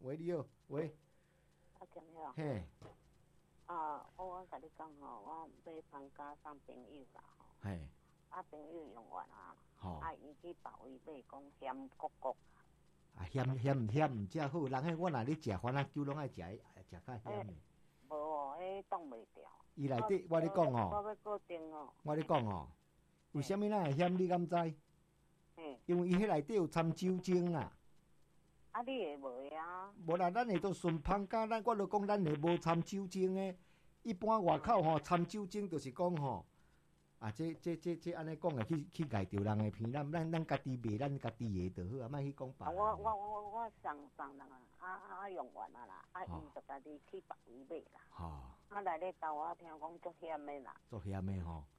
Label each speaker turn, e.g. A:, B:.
A: 喂，你好，喂，
B: 金晓，
A: 嘿，
B: 我甲你讲吼，我买搬家送朋友啦吼，
A: 嘿，
B: 朋友用完啊，
A: 吼，
B: 伊去别位买讲咸谷谷，
A: 咸毋咸毋正好，人迄我若咧食番仔酒拢爱食较咸的。
B: 无哦，迄挡袂掉。
A: 伊内底我咧讲哦，
B: 我要固定哦。
A: 我咧讲哦，为什么咱会咸？你敢知？因为伊迄内底有掺酒精啊。
B: 你会卖啊？
A: 无啦，咱会都顺芳家，我就讲咱会无掺酒精的。一般外口吼掺酒精，就是讲吼这安尼讲的去害着人的鼻，咱家己卖咱家己的就好啊，莫去讲别人。
B: 我送人用完啊啦，伊就家己去别位买啦。内底豆我听讲足咸的啦。
A: 足咸的吼。